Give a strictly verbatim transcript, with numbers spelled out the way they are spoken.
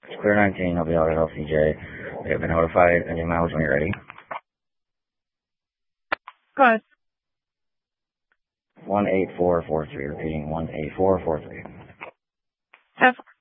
Clear nineteen, I'll be out at L C J. We have been notified, and your mileage when you're ready. Go ahead. one eight four four three, repeating one eight four four three. Have